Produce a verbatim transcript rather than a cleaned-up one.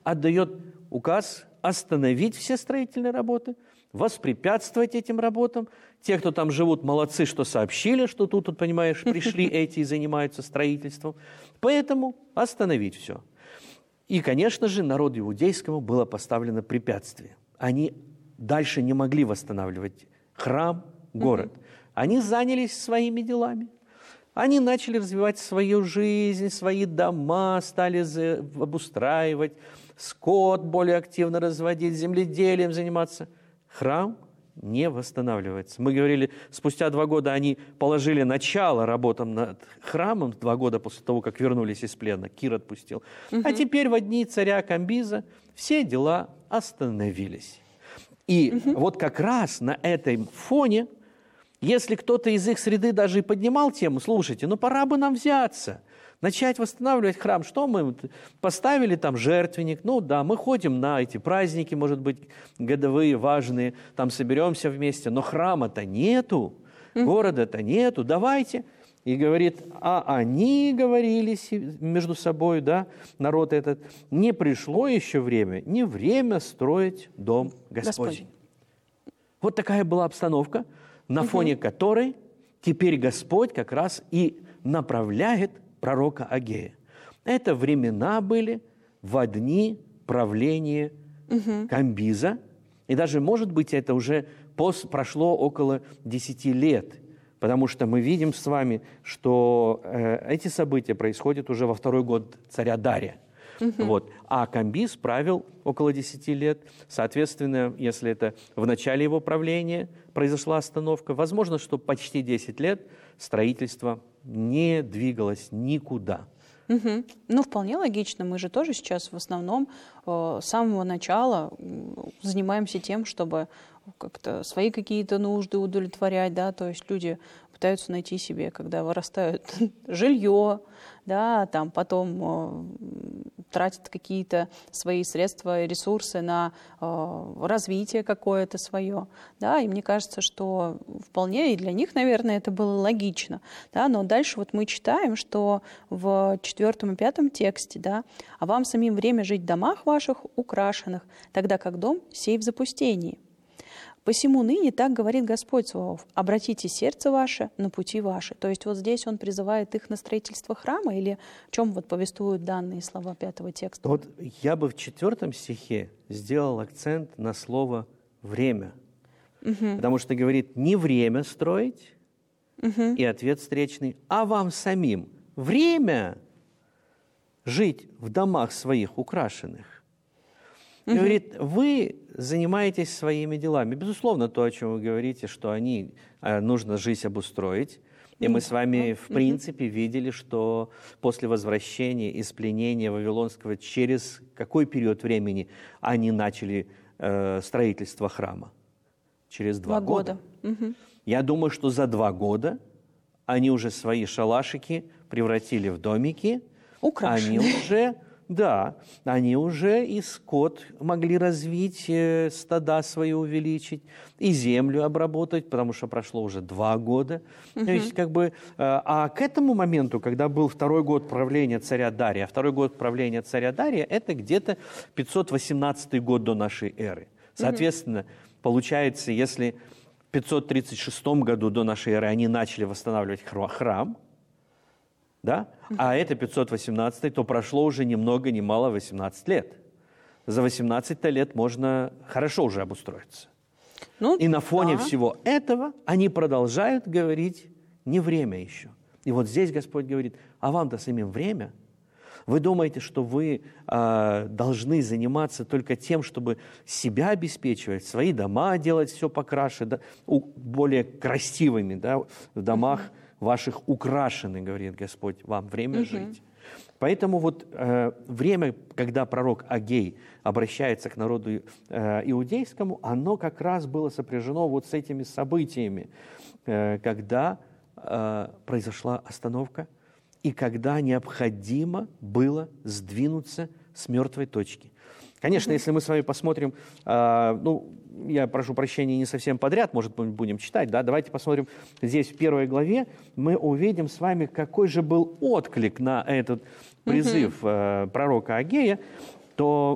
отдает указ остановить все строительные работы, воспрепятствовать этим работам. Те, кто там живут, молодцы, что сообщили, что тут, тут, понимаешь, пришли эти и занимаются строительством. Поэтому остановить все. И, конечно же, народу иудейскому было поставлено препятствие. Они дальше не могли восстанавливать храм, город. Они занялись своими делами. Они начали развивать свою жизнь, свои дома, стали обустраивать, скот более активно разводить, земледелием заниматься. Храм не восстанавливается. Мы говорили, спустя два года они положили начало работам над храмом, два года после того, как вернулись из плена, Кир отпустил. Угу. А теперь в дни царя Камбиза все дела остановились. И угу. вот как раз на этом фоне, если кто-то из их среды даже и поднимал тему, слушайте, ну пора бы нам взяться, начать восстанавливать храм. Что мы поставили там жертвенник? Ну да, мы ходим на эти праздники, может быть, годовые, важные, там соберемся вместе, но храма-то нету, города-то нету, давайте. И говорит, а они говорили между собой, да, народ этот, не пришло еще время, не время строить дом Господень. Господень. Вот такая была обстановка, на угу. фоне которой теперь Господь как раз и направляет пророка Агея. Это времена были во дни правления угу. Камбиза. И даже, может быть, это уже пос, прошло около десяти лет. Потому что мы видим с вами, что э, эти события происходят уже во второй год царя Дария. Угу. Вот. А Камбиз правил около десяти лет. Соответственно, если это в начале его правления произошла остановка, возможно, что почти десять лет строительство не двигалось никуда. Угу. Ну, вполне логично. Мы же тоже сейчас в основном э, с самого начала занимаемся тем, чтобы как-то свои какие-то нужды удовлетворять, да, то есть люди пытаются найти себе, когда вырастают жилье, да, там потом э, тратят какие-то свои средства и ресурсы на э, развитие какое-то свое, да, и мне кажется, что вполне и для них, наверное, это было логично, да, но дальше вот мы читаем, что в четвертом и пятом тексте, да, а вам самим время жить в домах ваших украшенных, тогда как дом сей в запустении. «Посему ныне так говорит Господь Саваоф, обратите сердце ваше на пути ваши». То есть вот здесь он призывает их на строительство храма, или в чем вот повествуют данные слова пятого текста? Вот я бы в четвертом стихе сделал акцент на слово «время». Угу. Потому что говорит не время строить, угу. и ответ встречный, а вам самим время жить в домах своих украшенных. И угу. говорит, вы занимаетесь своими делами. Безусловно, то, о чем вы говорите, что они, нужно жизнь обустроить. И мы с вами, в принципе, видели, что после возвращения из пленения Вавилонского, через какой период времени они начали э, строительство храма? Через два, два года. года. Угу. Я думаю, что за два года они уже свои шалашики превратили в домики. Украшенные. Они уже... Да, они уже и скот могли развить, э, стада свои увеличить, и землю обработать, потому что прошло уже два года. Uh-huh. То есть, как бы, э, а к этому моменту, когда был второй год правления царя Дария, второй год правления царя Дария, это где-то пятьсот восемнадцатый год до нашей эры. Соответственно, uh-huh. получается, если в пятьсот тридцать шестом году до нашей эры они начали восстанавливать храм, да? А это пятьсот восемнадцатый, то прошло уже ни много ни мало восемнадцать лет. За восемнадцать лет можно хорошо уже обустроиться. Ну, и на фоне да. всего этого они продолжают говорить, не время еще. И вот здесь Господь говорит, а вам-то самим время? Вы думаете, что вы э, должны заниматься только тем, чтобы себя обеспечивать, свои дома делать все покраше, да, у, более красивыми, да, в домах mm-hmm. ваших украшены, говорит Господь, вам время uh-huh. жить. Поэтому вот э, время, когда пророк Агей обращается к народу э, иудейскому, оно как раз было сопряжено вот с этими событиями, э, когда э, произошла остановка и когда необходимо было сдвинуться с мертвой точки. Конечно, uh-huh. если мы с вами посмотрим, э, ну, я прошу прощения, не совсем подряд, может, мы будем читать, да, давайте посмотрим здесь в первой главе, мы увидим с вами, какой же был отклик на этот призыв uh-huh. э, пророка Агея, то